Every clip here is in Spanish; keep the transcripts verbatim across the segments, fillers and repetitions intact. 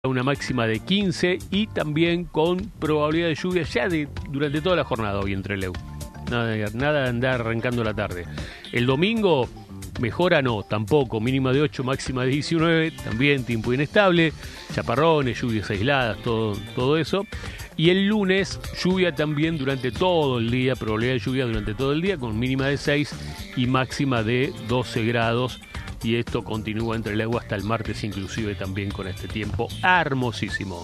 una máxima de quince y también con probabilidad de lluvia ya de, durante toda la jornada hoy en Trelew. Nada, nada de andar arrancando la tarde. El domingo mejora no, tampoco, mínima de ocho, máxima de diecinueve, también tiempo inestable, chaparrones, lluvias aisladas, todo, todo eso. Y el lunes, lluvia también durante todo el día, probabilidad de lluvia durante todo el día, con mínima de seis y máxima de doce grados. Y esto continúa entre el agua hasta el martes, inclusive también con este tiempo hermosísimo.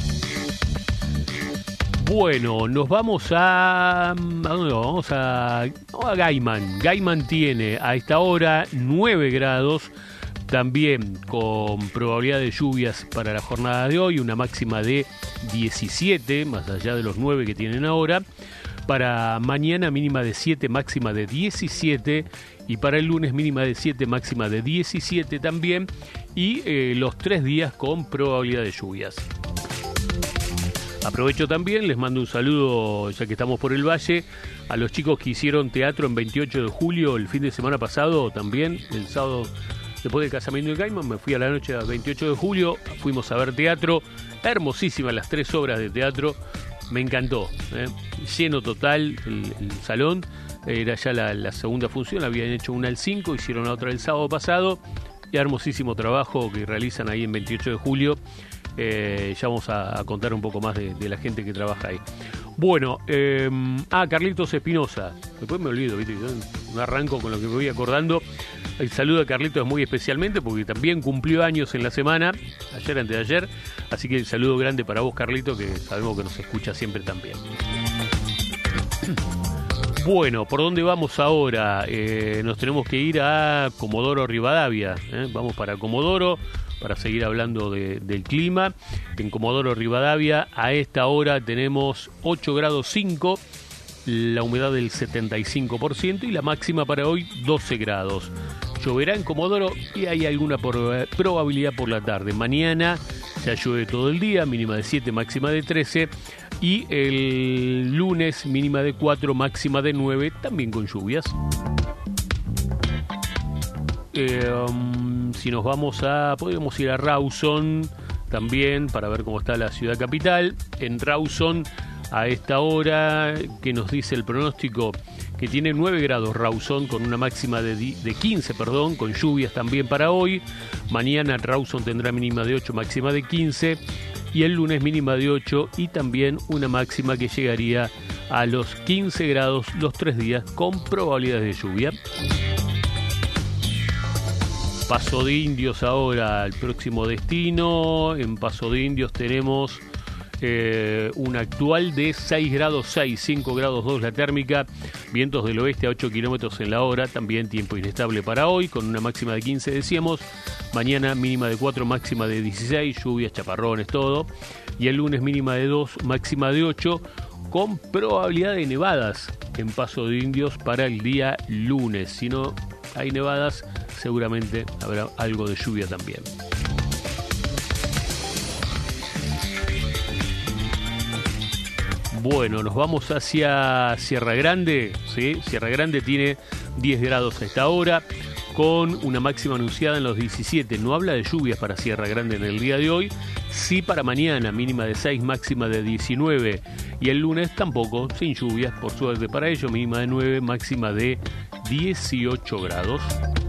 Bueno, nos vamos a... ¿A dónde vamos? A, a Gaiman. Gaiman tiene a esta hora nueve grados, también con probabilidad de lluvias para la jornada de hoy, una máxima de diecisiete, más allá de los nueve que tienen ahora. Para mañana mínima de siete, máxima de diecisiete. Y para el lunes mínima de siete, máxima de diecisiete también. Y eh, los tres días con probabilidad de lluvias. Aprovecho también, les mando un saludo, ya que estamos por el Valle, a los chicos que hicieron teatro en veintiocho de julio, el fin de semana pasado también, el sábado después del casamiento de Gaiman, me fui a la noche a veintiocho de julio, fuimos a ver teatro, hermosísimas las tres obras de teatro, me encantó, ¿eh? Lleno total el, el salón, era ya la, la segunda función, habían hecho una el cinco, hicieron la otra el sábado pasado, y hermosísimo trabajo que realizan ahí en veintiocho de julio. Eh, ya vamos a, a contar un poco más de, de la gente que trabaja ahí. Bueno, eh, ah, Carlitos Espinosa. Después me olvido, ¿viste? Yo no arranco con lo que me voy acordando. El saludo a Carlitos muy especialmente porque también cumplió años en la semana, ayer, antes de ayer. Así que el saludo grande para vos, Carlitos, que sabemos que nos escucha siempre también. Bueno, ¿por dónde vamos ahora? Eh, nos tenemos que ir a Comodoro Rivadavia. ¿eh? Vamos para Comodoro para seguir hablando de, del clima. En Comodoro Rivadavia a esta hora tenemos ocho grados cinco, la humedad del setenta y cinco por ciento y la máxima para hoy doce grados. Lloverá en Comodoro y hay alguna por, probabilidad por la tarde. Mañana ya llueve todo el día, mínima de siete, máxima de trece. Y el lunes mínima de cuatro, máxima de nueve, también con lluvias. Eh, um, si nos vamos a... podemos ir a Rawson también para ver cómo está la ciudad capital. En Rawson a esta hora, que nos dice el pronóstico, que tiene nueve grados Rawson con una máxima de, de quince, perdón, con lluvias también para hoy. Mañana Rawson tendrá mínima de ocho, máxima de quince. Y el lunes mínima de ocho y también una máxima que llegaría a los quince grados los tres días con probabilidades de lluvia. Paso de Indios ahora, el próximo destino. En Paso de Indios tenemos eh, una actual de seis grados seis, cinco grados dos la térmica, vientos del oeste a ocho kilómetros en la hora, también tiempo inestable para hoy, con una máxima de quince decíamos. Mañana mínima de cuatro, máxima de dieciséis, lluvias, chaparrones, todo. Y el lunes mínima de dos, máxima de ocho, con probabilidad de nevadas en Paso de Indios para el día lunes. Si no hay nevadas, seguramente habrá algo de lluvia también. Bueno, nos vamos hacia Sierra Grande, ¿sí? Sierra Grande tiene diez grados a esta hora, con una máxima anunciada en los diecisiete. No habla de lluvias para Sierra Grande en el día de hoy, sí para mañana, mínima de seis, máxima de diecinueve. Y el lunes tampoco, sin lluvias, por suerte para ello, mínima de nueve, máxima de dieciocho grados.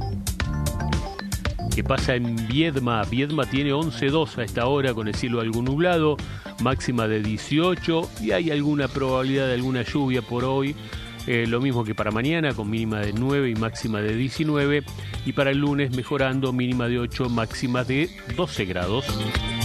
¿Qué pasa en Viedma? Viedma tiene once grados dos a esta hora con el cielo algo nublado, máxima de dieciocho y hay alguna probabilidad de alguna lluvia por hoy. Eh, lo mismo que para mañana con mínima de nueve y máxima de diecinueve. Y para el lunes mejorando, mínima de ocho, máxima de doce grados.